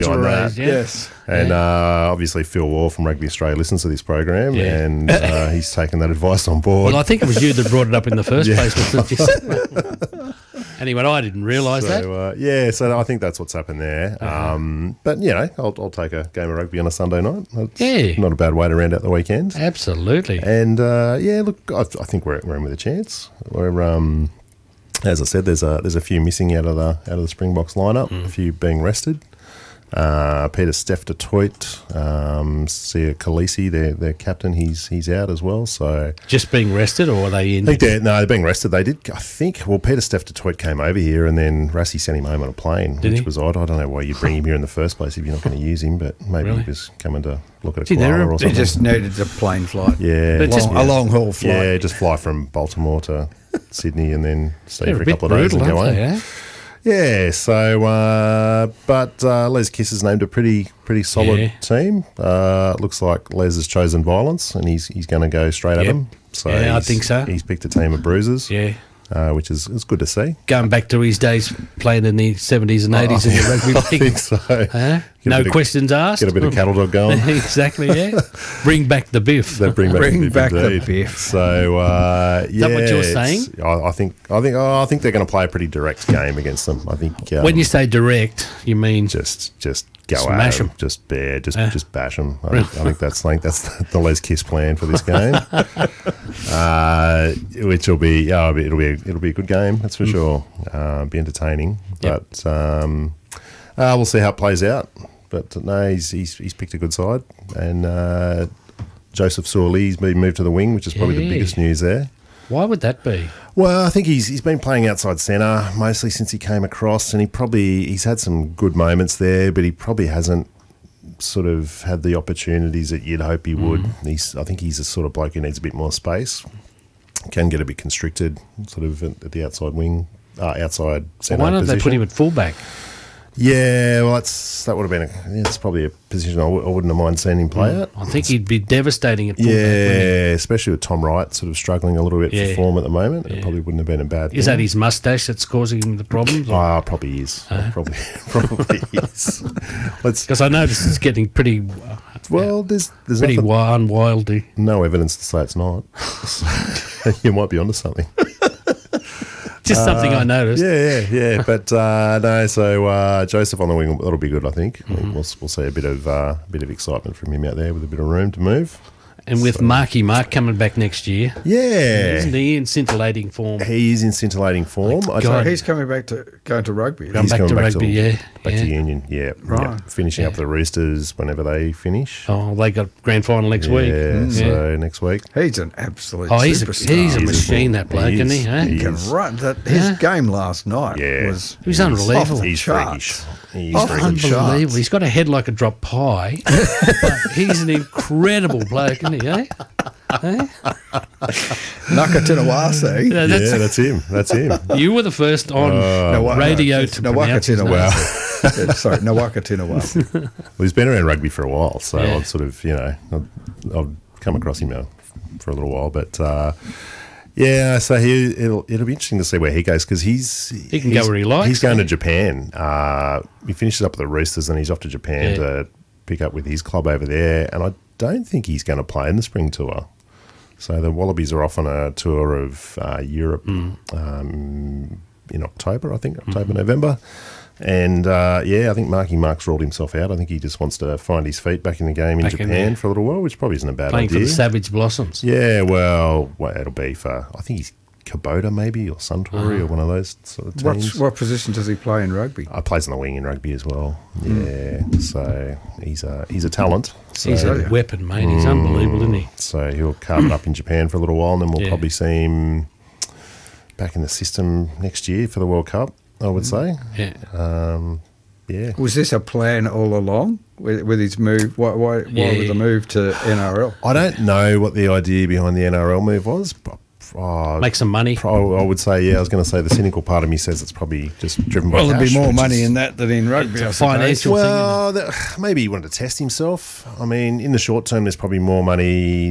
on that. Yes. And obviously Phil Waugh from Rugby Australia listens to this program, and he's taken that advice on board. Well, I think it was you that brought it up in the first place. Anyway, I didn't realise that. So I think that's what's happened there. But, I'll take a game of rugby on a Sunday night. It's not a bad way to round out the weekends. Absolutely. And, look, I think we're in with a chance. We're, as I said, there's a few missing out of the Springboks lineup, a few being rested. Peter Steph de Toit, Sia Khaleesi, their captain, he's out as well. So just being rested, or are they in? They're being rested. They did. I think. Well, Peter Steph de Toit came over here, and then Rassie sent him home on a plane, which was odd. I don't know why you bring him here in the first place if you're not going to use him, but maybe he was coming to look at a koala or something. They just needed a plane flight. Yeah, a long haul flight. Yeah, just fly from Baltimore to Sydney and then stay for a couple of days and go home. Yeah, so, but Les Kiss has named a pretty solid team. Looks like Les has chosen violence, and he's going to go straight at them. So I think so. He's picked a team of bruisers. Yeah. Which is good to see. Going back to his days playing in the 70s and 80s in the rugby league. I think so. No questions asked. Get a bit of cattle dog going. Exactly, yeah. Bring back the biff. Bring back the biff. So, is that what you're saying? I think they're going to play a pretty direct game against them. I think. When you say direct, you mean just go smash at them, just bash them. I think that's the Les Kiss plan for this game, which will be it'll be a good game, that's for sure. Be entertaining, but we'll see how it plays out. But no, he's picked a good side, and Joseph Suoli's been moved to the wing, which is probably the biggest news there. Why would that be? Well, I think he's been playing outside centre mostly since he came across, and he's had some good moments there, but he probably hasn't sort of had the opportunities that you'd hope he would. I think he's a sort of bloke who needs a bit more space. Can get a bit constricted, sort of at the outside wing, outside centre. Why don't they put him at fullback? Yeah, well, that would have been it's probably a position I wouldn't have mind seeing him play at. I think he'd be devastating at fullback. Yeah, especially with Tom Wright sort of struggling a little bit for form at the moment. It probably wouldn't have been a bad thing. Is that his moustache that's causing him the problems? Probably is. Probably is. Because I noticed it's getting pretty. There's pretty unwieldy. No evidence to say it's not. You might be onto something. Just something I noticed. Yeah. But no, so Joseph on the wing, that'll be good, I think. We'll see a bit of excitement from him out there with a bit of room to move. And with Marky Mark coming back next year. Yeah. Isn't he in scintillating form? He is in scintillating form. He's coming back to going to rugby. He's back to rugby, Back to Union, yeah. Right. Yeah. Finishing up the Roosters whenever they finish. Oh, they got grand final next week. So next week. He's an absolute superstar. He's a machine, that bloke, isn't he? He can run. His game last night was unbelievable. He's freakish. He's unbelievable. He's got a head like a drop pie. But he's an incredible bloke, isn't he? Nakatawase. Yeah, that's him. You were the first on radio to pronounce his name. Sorry, Nawakatinawasa. Well, he's been around rugby for a while, so I've sort of, I've come across him for a little while, but so it'll be interesting to see where he goes, because he can go where he likes. He's going to Japan. He finishes up at the Roosters, and he's off to Japan to pick up with his club over there, and I don't think he's going to play in the spring tour. So the Wallabies are off on a tour of Europe in October, November. And, I think Marky Mark's ruled himself out. I think he just wants to find his feet back in the game in Japan for a little while, which probably isn't a bad idea. Playing for the Savage Blossoms. Yeah, well, it'll be for, I think he's Kubota maybe, or Suntory, or one of those sort of teams. What position does he play in rugby? Plays on the wing in rugby as well. Yeah, so he's a talent. So, he's a weapon, mate. He's unbelievable, isn't he? So he'll carve it up in Japan for a little while, and then we'll probably see him back in the system next year for the World Cup, I would say. Yeah. Was this a plan all along with his move? Why with the move to NRL? I don't know what the idea behind the NRL move was. Make some money. I would say, I was going to say the cynical part of me says it's probably just driven by cash. There'd be more money in that than in rugby. It's a financial thing. Well, maybe he wanted to test himself. I mean, in the short term, there's probably more money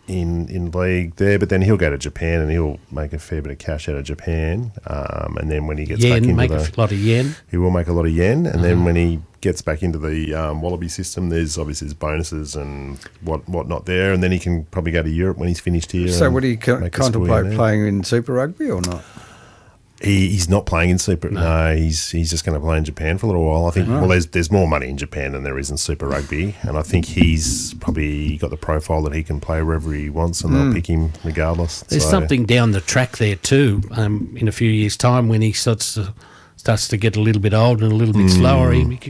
in league there, but then he'll go to Japan and he'll make a fair bit of cash out of Japan. And then when he gets back into make a lot of yen. he will make a lot of yen. And then when he gets back into the Wallaby system, there's obviously bonuses and whatnot there. And then he can probably go to Europe when he's finished here. So and would he make a score contemplate there. playing in Super Rugby or not? He's not playing in Super. No, he's just going to play in Japan for a little while. I think. Well, there's more money in Japan than there is in Super Rugby, and I think he's probably got the profile that he can play wherever he wants, and they'll pick him regardless. There's something down the track there too. In a few years' time, when he starts to get a little bit old and a little bit slower,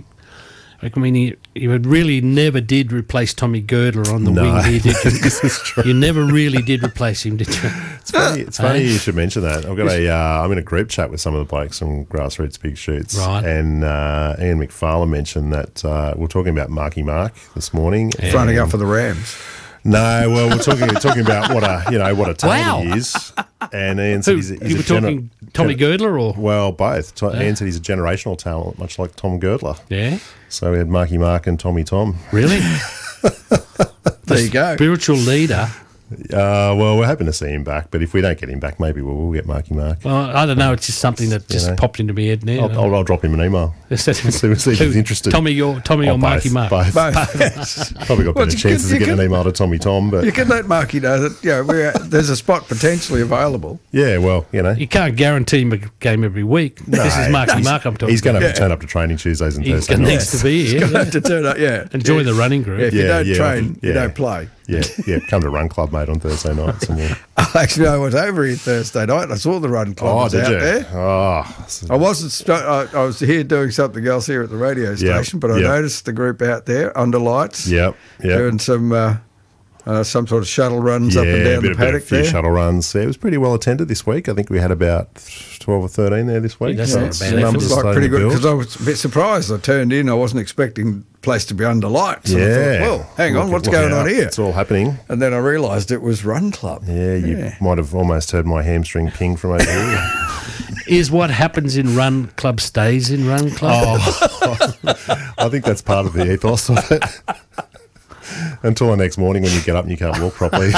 he would really never did replace Tommy Girdler on the wing here, did you? This is true. You never really did replace him, did you? It's funny you should mention that. I've got I'm in a group chat with some of the blokes from Grassroots Big Shoots, Right. and Ian McFarlane mentioned that we're talking about Marky Mark this morning. Fronting up for the Rams. No, well, we're talking about what a talent Wow. he is, and Ian said he's You were talking Tommy Girdler or? Well, both. Ian said he's a generational talent, much like Tom Girdler. Yeah, So we had Marky Mark and Tommy Tom. really? There you go. Spiritual leader. Well, we're hoping to see him back, but if we don't get him back, maybe we'll get Marky Mark. Well, I don't know. It's just something that just popped into my head now. I'll drop him an email. See if he's interested. Tommy or Marky Mark? Both. Both. Probably got better chances of getting an email to Tommy Tom, but You can let Marky know that there's a spot potentially available. yeah, well, You can't guarantee him a game every week. This is Marky Mark I'm talking he's going to about. have to turn up to training Tuesdays and He Thursdays needs nights. to be He's here. going to have to turn up, Enjoy the running group. If you Yeah, don't yeah, train, you yeah. don't play. Yeah, come to Run Club, mate, on Thursday nights. And we'll... Actually, I was over here Thursday night and I saw the run club was did out you? there. Oh, I wasn't. I was here doing something else here at the radio station, but I noticed the group out there under lights, yep. doing some sort of shuttle runs up and down the a paddock few there. shuttle runs. Yeah, it was pretty well attended this week. I think we had about 12 or 13 there this week. That's So not it's- bad the effort. numbers It are was like starting pretty to good build. because I was a bit surprised. I turned in. I wasn't expecting the place to be under lights. And I Yeah. thought, well, hang on, what's Look going on out. here? It's all happening. And then I realised it was Run Club. Yeah, you might have almost heard my hamstring ping from over here. Is what happens in Run Club stays in Run Club? I think that's part of the ethos of it. Until the next morning when you get up and you can't walk properly.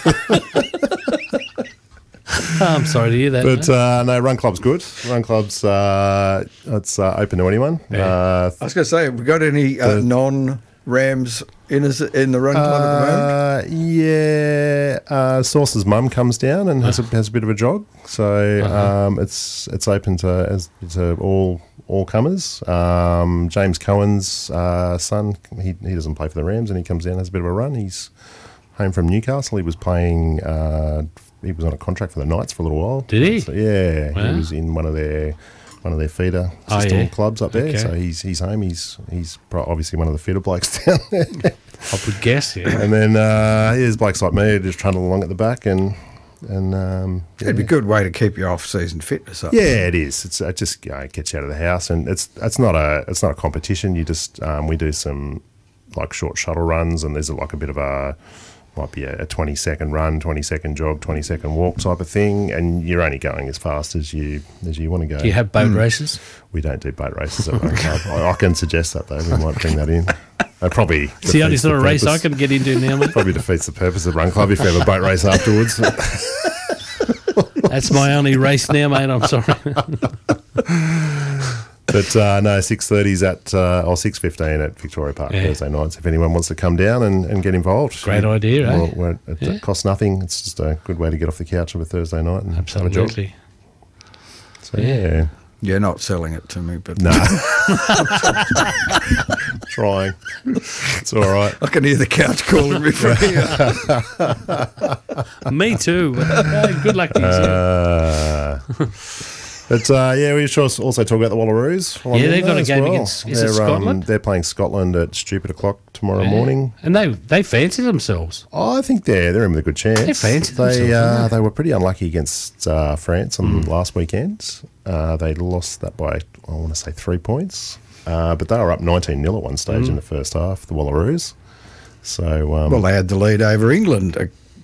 I'm sorry to hear that. But no, Run Club's good. Run Club's it's open to anyone. I was going to say, have we got any non-Rams in the Run Club at the moment? Source's mum comes down and has a bit of a jog, so it's open to all comers. James Cohen's son, he doesn't play for the Rams, and he comes down and has a bit of a run. He's home from Newcastle. He was playing. He was on a contract for the Knights for a little while. Did he? So, yeah, Wow. he was in one of their feeder system clubs up there. Okay. So he's home. He's obviously one of the fitter blokes down there. I would guess, yeah. And then there's blokes like me who just trundle along at the back and It'd be a good way to keep your off-season fitness up. yeah, it is. It just gets you out of the house, and it's not a competition. You just we do some like short shuttle runs, and there's like a bit of might be a 20-second run, 20-second jog, 20-second walk type of thing, and you're only going as fast as you want to go. Do you have boat races? We don't do boat races at Run Club. I can suggest that though. We might bring that in. It probably It's the only defeats sort of race I purpose. can get into now, mate. Probably defeats the purpose of Run Club if we have a boat race afterwards. That's my only race now, mate. I'm sorry. But no, 6:30's at or 6:15 at Victoria Park Thursday nights. If anyone wants to come down and get involved, Great idea, eh? Well, it costs nothing. It's just a good way to get off the couch of a Thursday night and have a jog. Absolutely. So yeah, You're not selling it to me, but no, trying. It's all right. I can hear the couch calling me from here. Me too. Good luck to you. But yeah, we should also talk about the Wallaroos. Yeah, they've got a game against- is it Scotland? They're playing Scotland at stupid o'clock tomorrow morning. And they fancy themselves. I think they're in with a good chance. They fancy themselves, don't They were pretty unlucky against France on last weekend. They lost that by, I want to say, 3 points. But they were up 19-0 at one stage in the first half, the Wallaroos. So Well, they had the lead over England a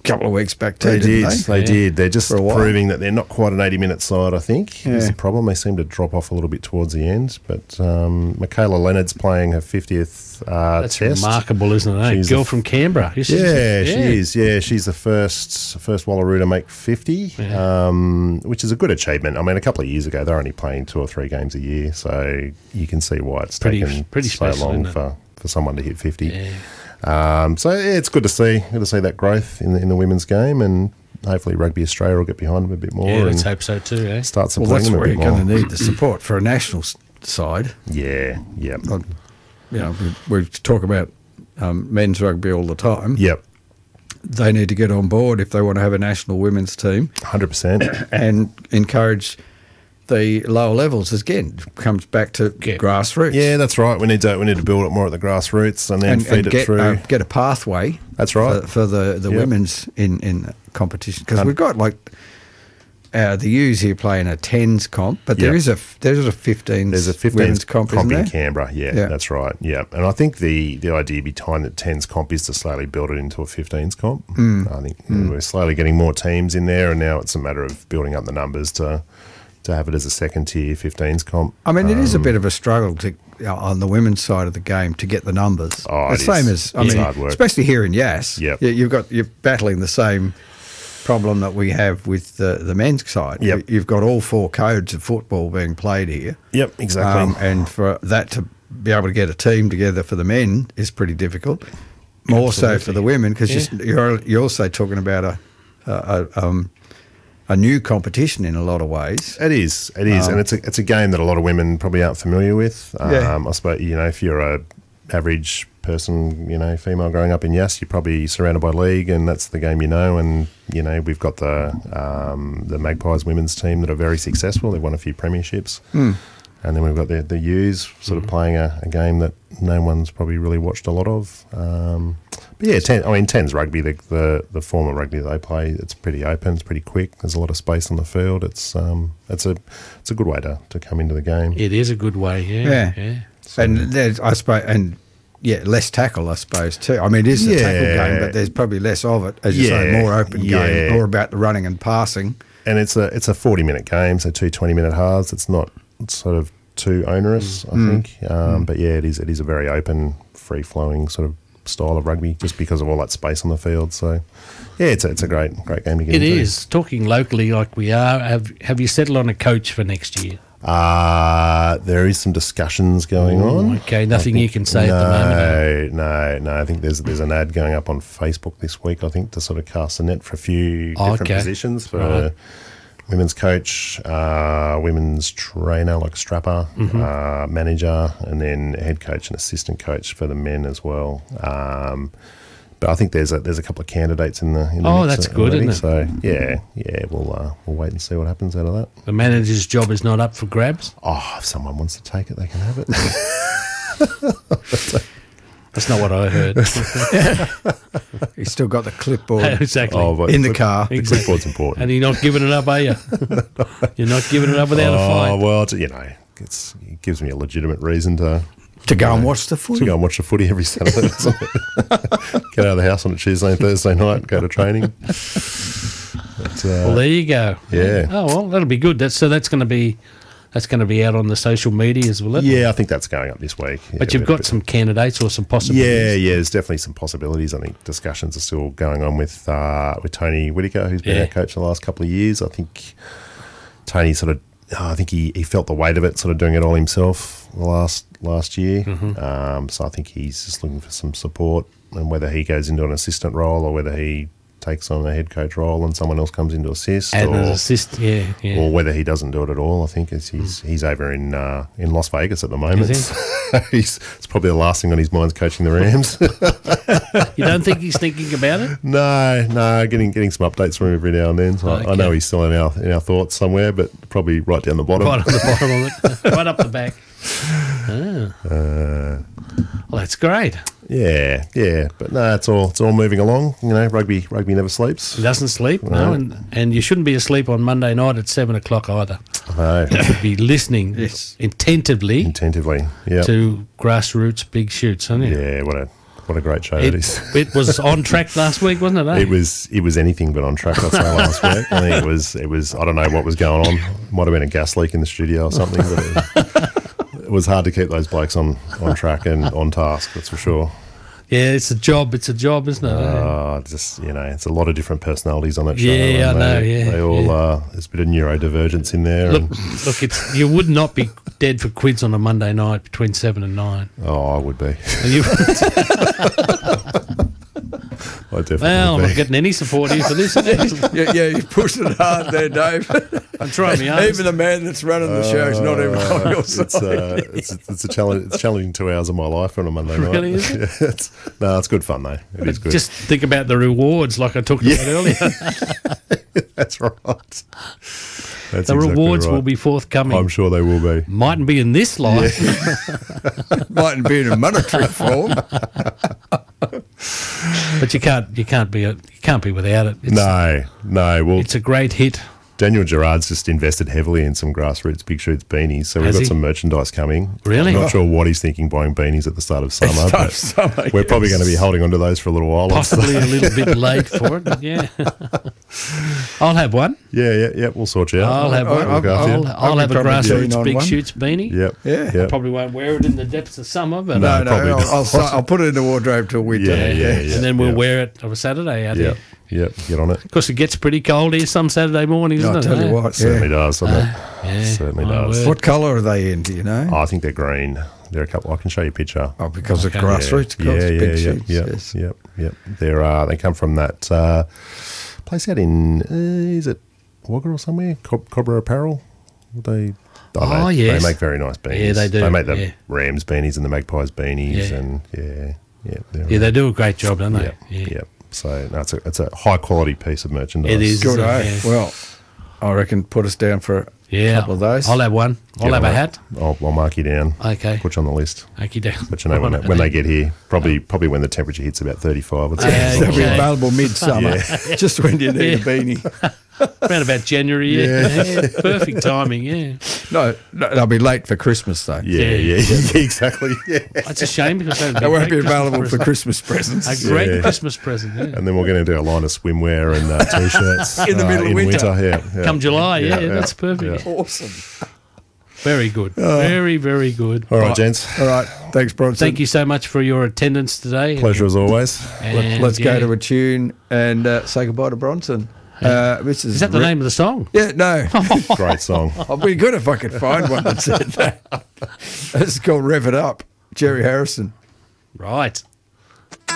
couple of weeks back too, They didn't did. they? They did. They're just For a while. proving that they're not quite an 80-minute side, I think, is Yeah. the problem. They seem to drop off a little bit towards the end. But Michaela Leonard's playing her 50th That's test. remarkable, isn't it? Eh? She's Girl the from Canberra. Yeah, she is. Yeah, she's the first Wallaroo to make 50, which is a good achievement. I mean, a couple of years ago, they were only playing 2 or 3 games a year, so you can see why it's taken pretty so special, long isn't it? for someone to hit 50. Yeah. So yeah, it's good to see that growth in the women's game, and hopefully Rugby Australia will get behind them a bit more. Yeah, let's and hope so too, eh? start Well, supporting that's them a where bit you're more. going to need the support for a national side. Yeah, yeah, You know, we talk about men's rugby all the time. yep, They need to get on board if they want to have a national women's team 100%. and encourage the lower levels. Again, comes back to grassroots. Yeah, that's right. We need to build it more at the grassroots and then feed it through. Get a pathway. That's right. for the Yep. women's in competition, because we've got like the U's here playing a 10s comp, but Yep. there's a 15s. There's a 15s women's comp, isn't in there? Canberra. Yeah, Yeah. that's right. Yeah, and I think the idea behind the 10s comp is to slowly build it into a 15s comp. I think we're slowly getting more teams in there, and now it's a matter of building up the numbers to have it as a second tier 15s comp. I mean, it is a bit of a struggle on the women's side of the game to get the numbers. Oh, the it same is. as It's hard work. especially here in Yass. Yep. You're battling the same problem that we have with the men's side. Yep. You've got all 4 codes of football being played here. Yep, exactly. And for that to be able to get a team together for the men is pretty difficult. More so for the women, because you're also talking about a new competition in a lot of ways. It is, and it's a game that a lot of women probably aren't familiar with. Yeah. I suppose if you're a average person, female growing up in Yass, you're probably surrounded by league, and that's the game and we've got the Magpies women's team that are very successful. They've won a few premierships, and then we've got the U's sort of playing a game that no one's probably really watched a lot of. But yeah, 10's rugby, the form of rugby they play, it's pretty open, it's pretty quick. There's a lot of space on the field. It's a good way to come into the game. It is a good way, yeah. And there's, I suppose, less tackle, I suppose, too. I mean, it is a tackle game, but there's probably less of it, as you say, more open game, more about the running and passing. And it's a 40-minute game, so 2 20-minute halves. It's not sort of too onerous, I think. But yeah, it is a very open, free-flowing sort of style of rugby, just because of all that space on the field. So yeah, it's a great game to get into. It is. Talking locally like we are, have you settled on a coach for next year? There is some discussions going on. Okay, nothing you can say at the moment. No. I think there's an ad going up on Facebook this week, I think, to sort of cast a net for a few different positions for women's coach, women's trainer like strapper, manager, and then head coach and assistant coach for the men as well. But I think there's a couple of candidates in the mix that's good, already. isn't it? So yeah, we'll wait and see what happens out of that. The manager's job is not up for grabs? Oh, if someone wants to take it, they can have it. That's not what I heard. He's still got the clipboard Exactly. But in the car. The clipboard's important. And you're not giving it up, are you? You're not giving it up without a fight. Oh, well, it gives me a legitimate reason to go and watch the footy. To go and watch the footy every Saturday. Get out of the house on a Tuesday and Thursday night, go to training. But, well, there you go. Yeah. Oh, well, that'll be good. That's going to be out on the social medias, will it? Yeah, I think that's going up this week. But you've got some candidates or some possibilities. Yeah, there's definitely some possibilities. I think discussions are still going on with Tony Whittaker, who's been our coach the last couple of years. I think Tony I think he felt the weight of it, sort of doing it all himself last year. So I think he's just looking for some support, and whether he goes into an assistant role or whether he takes on a head coach role and someone else comes in to assist, or whether he doesn't do it at all. I think he's over in Las Vegas at the moment. It's probably the last thing on his mind's coaching the Rams. You don't think he's thinking about it? No, getting some updates from him every now and then. So I know he's still in our thoughts somewhere, but probably right down the bottom. Right on the bottom of it, right up the back. Well, that's great. Yeah, but no, it's all moving along. Rugby never sleeps. It doesn't sleep, no, and you shouldn't be asleep on Monday night at 7 o'clock either. No. You should be listening attentively Attentively, yeah. to Grassroots Big Shoots, aren't you? Yeah, What a great show it is. It was on track last week, wasn't it? Eh? It was anything but on track, I'd say, last week. I think it was. I don't know what was going on. Might have been a gas leak in the studio or something. But it was hard to keep those blokes on track and on task. That's for sure. Yeah, it's a job. It's a job, isn't it? Just it's a lot of different personalities on that show. Yeah, I know. Yeah, they all there's a bit of neurodivergence in there. Look, you would not be dead for quids on a Monday night between 7 and 9. Oh, I would be. I definitely Well, I'm would be. not getting any support here for this. Yeah, you pushed it hard there, Dave. I'm trying my hardest. Even the man that's running the show is not even on your side. It's a challenge. It's challenging 2 hours of my life on a Monday night. Really, is it? It's good fun though. It is good. Just think about the rewards, like I talked about earlier. That's right. That's The exactly rewards right. will be forthcoming. I'm sure they will be. Mightn't be in this life. Mightn't be in a monetary form. But you can't be without it. No. Well, It's a great hit. Daniel Gerard's just invested heavily in some grassroots Big Shoots beanies, so we've Has got he? some merchandise coming. Really? I'm not sure what he's thinking buying beanies at the start of summer, Start but of summer, we're probably yes. going to be holding on to those for a little while. Possibly a little bit late for it, but yeah. I'll have one. Yeah. We'll sort you out. I'll have one. Look after you. I'll have a probably keen grassroots on Big one. Shoots beanie. Yep. Yeah. Yep. Probably won't wear it in the depths of summer, but No. No, probably I'll put it in the wardrobe till winter. Yeah. and then we'll yeah. wear it on a Saturday out here. Yep. Get on it. Of course, it gets pretty cold here some Saturday mornings, I'll doesn't it? tell you eh? what. Certainly Yeah. does, doesn't it? Yeah, Certainly my does. word. What colour are they in? Do you know? I think they're green. They're a couple. I can show you a picture. Oh, because of Okay. grassroots. Big shoots, yes. Yep. They come from that place out in is it Wagga or somewhere? Cobra Apparel. They Yes. They make very nice beanies. Yeah, they do, They make the yeah. Rams beanies and the Magpies beanies, Yeah. and Yeah, they do a great job, don't they? Yep. So no, it's a high quality piece of merchandise. It is. Good, Yeah. eh? Well, I reckon put us down for a couple of those. I'll have one. I'll Get have on a it. hat. I'll mark you down. Okay. Put you on the list. Okie doke. But you know when they get here, probably when the temperature hits about 35. I'd say. They'll be Okay. available midsummer, just when you need a beanie. Around about January, yeah. Perfect timing, yeah. No, they'll be late for Christmas though. Yeah, exactly. Yeah. It's a shame because that'd They won't a be great available for Christmas Christmas presents. present. A great Yeah. Christmas present, yeah. And then we're going to do a line of swimwear and t-shirts In the middle of winter. Yeah. Come July, yeah, that's perfect. Awesome. Very good. Very, very good. All right, gents. All right, thanks, Bronson. Thank you so much for your attendance today. Pleasure as always. And, Let's go yeah. to a tune and say goodbye to Bronson. Is that the name of the song? Yeah, no. Great song. I'll be good if I could find one that said that. It's called Rev It Up, Jerry Harrison. Right.